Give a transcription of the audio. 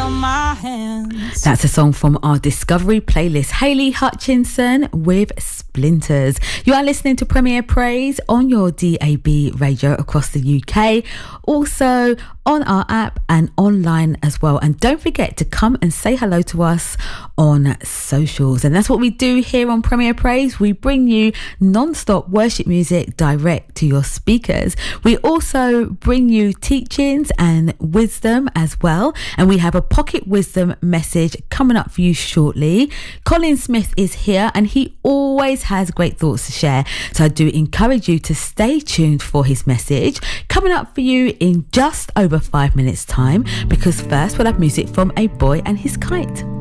of my hands. That's a song from our Discovery playlist. Hayley Hutchinson with Splinters. You are listening to Premier Praise on your DAB radio across the UK. Also on our app and online as well. And don't forget to come and say hello to us on socials. And that's what we do here on Premier Praise. We bring you non-stop worship music direct to your speakers. We also bring you teachings and wisdom as well. And we have a pocket wisdom message coming up for you shortly. Colin Smith is here and he always has great thoughts to share. So I do encourage you to stay tuned for his message coming up for you in just over 5 minutes time, because first we'll have music from A Boy and His Kite.